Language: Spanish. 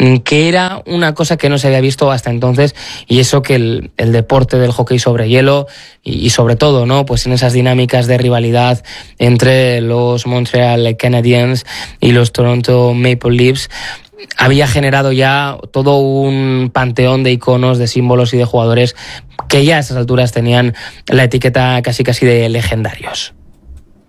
que era una cosa que no se había visto hasta entonces, y eso que el deporte del hockey sobre hielo y sobre todo, ¿no?, pues en esas dinámicas de rivalidad entre los Montreal Canadiens y los Toronto Maple Leafs había generado ya todo un panteón de iconos, de símbolos y de jugadores que ya a esas alturas tenían la etiqueta casi de legendarios.